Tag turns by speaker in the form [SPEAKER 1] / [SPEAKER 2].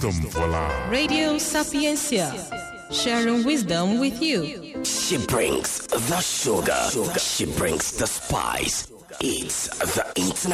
[SPEAKER 1] Wisdom for life.
[SPEAKER 2] Radio Sapiencia, sharing wisdom with you.
[SPEAKER 3] She brings the sugar. She brings the spice. It's the international